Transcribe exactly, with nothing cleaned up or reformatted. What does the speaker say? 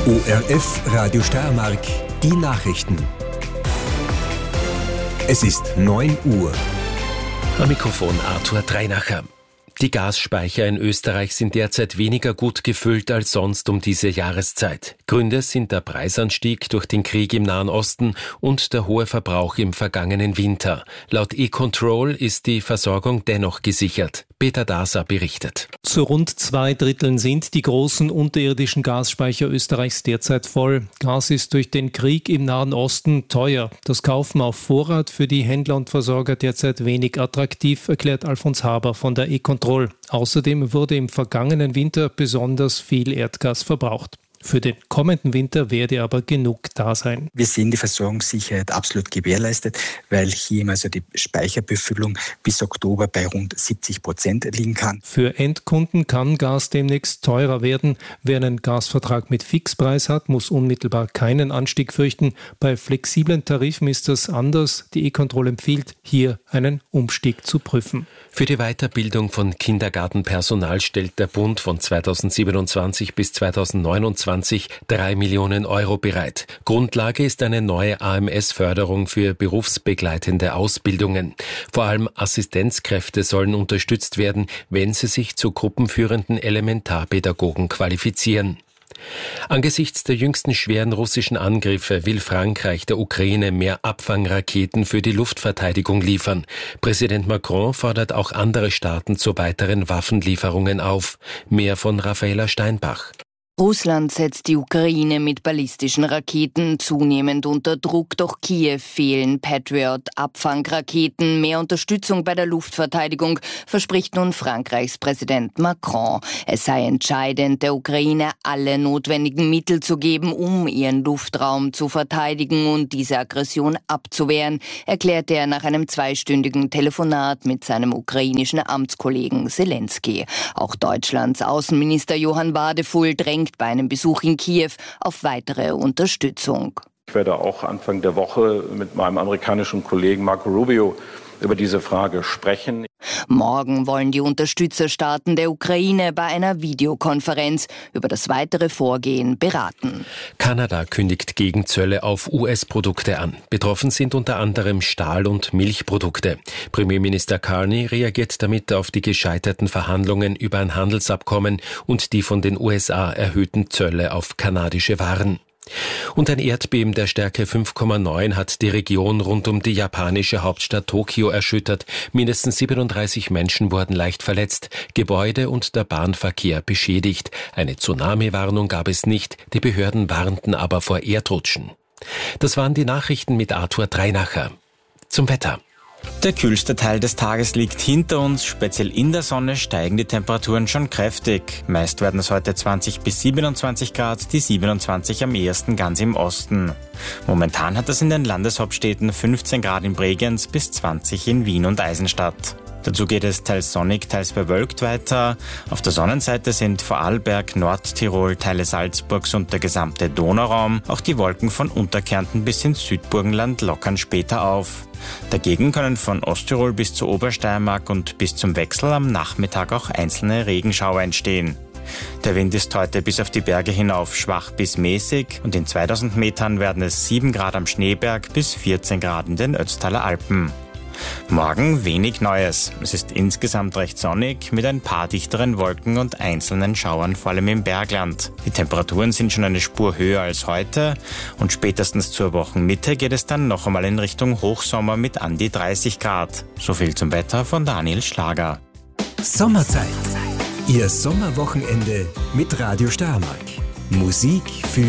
O R F Radio Steiermark, die Nachrichten. Es ist neun Uhr. Am Mikrofon Arthur Dreinacher. Die Gasspeicher in Österreich sind derzeit weniger gut gefüllt als sonst um diese Jahreszeit. Gründe sind der Preisanstieg durch den Krieg im Nahen Osten und der hohe Verbrauch im vergangenen Winter. Laut E-Control ist die Versorgung dennoch gesichert. Peter Daser berichtet. Zu rund zwei Dritteln sind die großen unterirdischen Gasspeicher Österreichs derzeit voll. Gas ist durch den Krieg im Nahen Osten teuer. Das Kaufen auf Vorrat für die Händler und Versorger derzeit wenig attraktiv, erklärt Alfons Haber von der E-Control. Außerdem wurde im vergangenen Winter besonders viel Erdgas verbraucht. Für den kommenden Winter werde aber genug da sein. Wir sehen die Versorgungssicherheit absolut gewährleistet, weil hier also die Speicherbefüllung bis Oktober bei rund siebzig Prozent liegen kann. Für Endkunden kann Gas demnächst teurer werden. Wer einen Gasvertrag mit Fixpreis hat, muss unmittelbar keinen Anstieg fürchten. Bei flexiblen Tarifen ist das anders. Die E-Control empfiehlt, hier einen Umstieg zu prüfen. Für die Weiterbildung von Kindergartenpersonal stellt der Bund von zweitausendsiebenundzwanzig bis zweitausendneunundzwanzig drei Millionen Euro bereit. Grundlage ist eine neue A M S-Förderung für berufsbegleitende Ausbildungen. Vor allem Assistenzkräfte sollen unterstützt werden, wenn sie sich zu gruppenführenden Elementarpädagogen qualifizieren. Angesichts der jüngsten schweren russischen Angriffe will Frankreich der Ukraine mehr Abfangraketen für die Luftverteidigung liefern. Präsident Macron fordert auch andere Staaten zu weiteren Waffenlieferungen auf. Mehr von Raffaela Steinbach. Russland setzt die Ukraine mit ballistischen Raketen zunehmend unter Druck, doch Kiew fehlen Patriot-Abfangraketen. Mehr Unterstützung bei der Luftverteidigung verspricht nun Frankreichs Präsident Macron. Es sei entscheidend, der Ukraine alle notwendigen Mittel zu geben, um ihren Luftraum zu verteidigen und diese Aggression abzuwehren, erklärte er nach einem zweistündigen Telefonat mit seinem ukrainischen Amtskollegen Zelensky. Auch Deutschlands Außenminister Johann Wadefull drängt bei einem Besuch in Kiew auf weitere Unterstützung. Ich werde auch Anfang der Woche mit meinem amerikanischen Kollegen Marco Rubio über diese Frage sprechen. Morgen wollen die Unterstützerstaaten der Ukraine bei einer Videokonferenz über das weitere Vorgehen beraten. Kanada kündigt Gegenzölle auf U S-Produkte an. Betroffen sind unter anderem Stahl- und Milchprodukte. Premierminister Carney reagiert damit auf die gescheiterten Verhandlungen über ein Handelsabkommen und die von den U S A erhöhten Zölle auf kanadische Waren. Und ein Erdbeben der Stärke fünf Komma neun hat die Region rund um die japanische Hauptstadt Tokio erschüttert. Mindestens siebenunddreißig Menschen wurden leicht verletzt, Gebäude und der Bahnverkehr beschädigt. Eine Tsunami-Warnung gab es nicht, die Behörden warnten aber vor Erdrutschen. Das waren die Nachrichten mit Arthur Dreinacher. Zum Wetter. Der kühlste Teil des Tages liegt hinter uns. Speziell in der Sonne steigen die Temperaturen schon kräftig. Meist werden es heute zwanzig bis siebenundzwanzig Grad, die siebenundzwanzig am ehesten ganz im Osten. Momentan hat es in den Landeshauptstädten fünfzehn Grad in Bregenz bis zwanzig in Wien und Eisenstadt. Dazu geht es teils sonnig, teils bewölkt weiter. Auf der Sonnenseite sind Vorarlberg, Nordtirol, Teile Salzburgs und der gesamte Donauraum. Auch die Wolken von Unterkärnten bis ins Südburgenland lockern später auf. Dagegen können von Osttirol bis zur Obersteiermark und bis zum Wechsel am Nachmittag auch einzelne Regenschauer entstehen. Der Wind ist heute bis auf die Berge hinauf schwach bis mäßig und in zweitausend Metern werden es sieben Grad am Schneeberg bis vierzehn Grad in den Ötztaler Alpen. Morgen wenig Neues. Es ist insgesamt recht sonnig mit ein paar dichteren Wolken und einzelnen Schauern, vor allem im Bergland. Die Temperaturen sind schon eine Spur höher als heute und spätestens zur Wochenmitte geht es dann noch einmal in Richtung Hochsommer mit an die dreißig Grad. So viel zum Wetter von Daniel Schlager. Sommerzeit. Ihr Sommerwochenende mit Radio Steiermark. Musik für